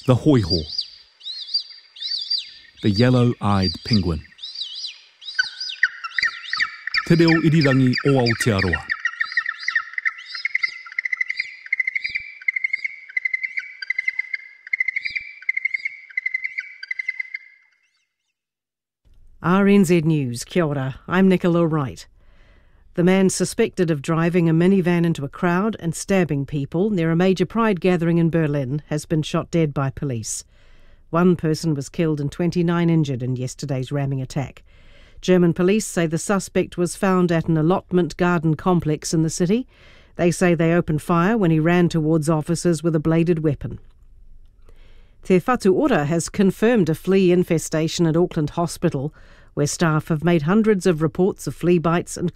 The hoiho. The yellow-eyed penguin. Te reo irirangi o Aotearoa. RNZ News, kia ora, I'm Nicola Wright. The man suspected of driving a minivan into a crowd and stabbing people near a major pride gathering in Berlin has been shot dead by police. One person was killed and 29 injured in yesterday's ramming attack. German police say the suspect was found at an allotment garden complex in the city. They say they opened fire when he ran towards officers with a bladed weapon. Te Whatu Ora has confirmed a flea infestation at Auckland Hospital, where staff have made hundreds of reports of flea bites and